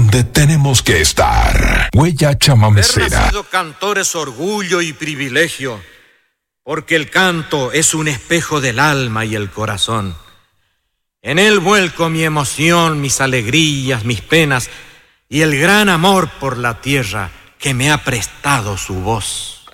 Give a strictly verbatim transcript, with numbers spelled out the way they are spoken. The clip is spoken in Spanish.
donde tenemos que estar. Huella chamamecera. Haber nacido cantor es orgullo y privilegio, porque el canto es un espejo del alma y el corazón. En él vuelco mi emoción, mis alegrías, mis penas y el gran amor por la tierra que me ha prestado su voz.